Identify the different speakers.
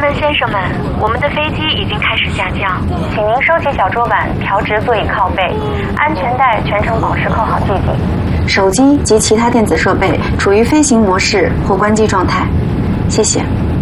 Speaker 1: 们先生们，我们的飞机已经开始下降，请您收起小桌板，调直座椅靠背，安全带全程保持扣好系紧。手机及其他电子设备处于飞行模式或关机状态。谢谢。